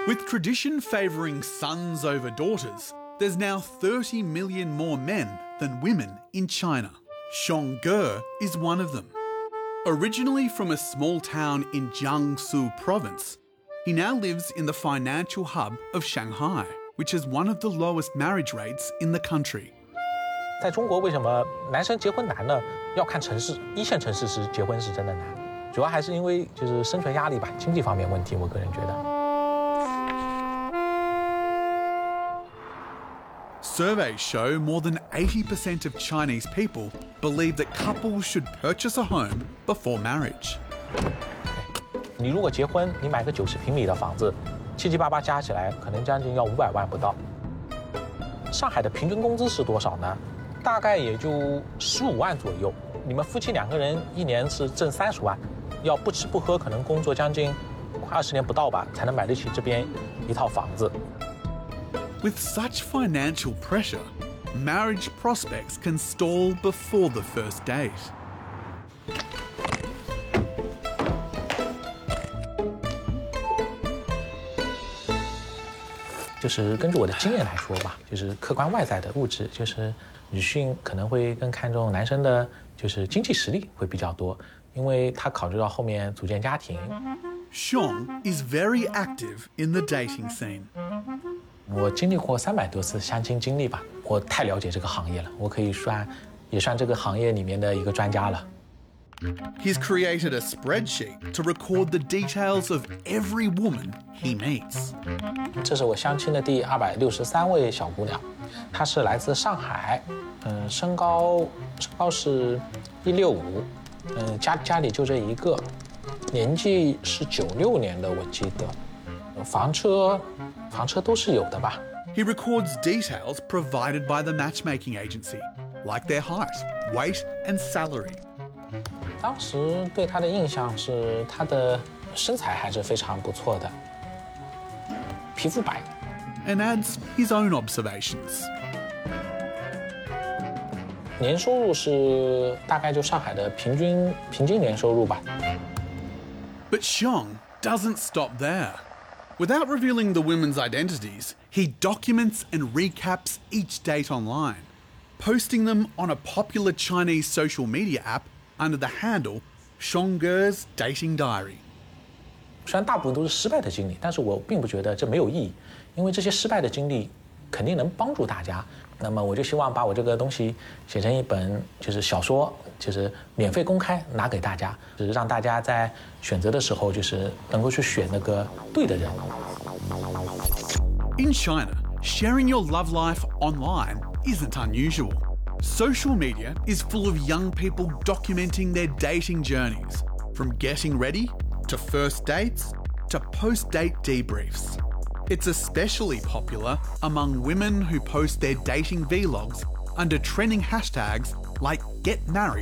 With tradition favouring sons over daughters, there's now 30 million more men than women in China. Xiong Ge is one of them. Originally from a small town in Jiangsu province, he now lives in the financial hub of Shanghai, which has one of the lowest marriage rates in the country. 在中国，为什么男生结婚难呢？要看城市，一线城市是结婚是真的难，主要还是因为就是生存压力吧，经济方面问题，我个人觉得。 Surveys show more than 80% of Chinese people believe that couples should purchase a home before marriage. 你如果结婚，你买个90平米的房子，七七八八加起来可能将近要500万不到。上海的平均工资是多少呢？大概也就15万左右。你们夫妻2个人一年是挣30万，要不吃不喝，可能工作将近快20年不到吧，才能买得起这边一套房子。 With such financial pressure, marriage prospects can stall before the first date. 就是根据我的经验来说吧，就是客观外在的物质，就是女性可能会更看重男生的，就是经济实力会比较多，因为他考虑到后面组建家庭。 Xiong is very active in the dating scene. 我经历过300多次相亲经历吧，我太了解这个行业了，我可以也算这个行业里面的一个专家了。 He's created a spreadsheet to record the details of every woman he meets. 这是我相亲的第263位小姑娘，她是来自上海，身高是165，家里就这一个，年纪是96年的，我记得，房车都是有的吧。 He records details provided by the matchmaking agency, like their height, weight, and salary. 当时对她的印象是她的身材还是非常不错的，皮肤白。 And adds his own observations. 年收入是大概就上海的平均年收入吧。 But Xiong doesn't stop there. Without revealing the women's identities, he documents and recaps each date online, posting them on a popular Chinese social media app under the handle Xiong Ge's Dating Diary. 虽然大部分都是失败的经历，但是我并不觉得这没有意义，因为这些失败的经历肯定能帮助大家。那么我就希望把我这个东西写成一本就是小说，就是免费公开拿给大家，就是让大家在选择的时候就是能够去选那个对的人。 In China, sharing your love life online isn't unusual. Social media is full of young people documenting their dating journeys, from getting ready to first dates to post-date debriefs. It's especially popular among women who post their dating vlogs under trending hashtags like getmarried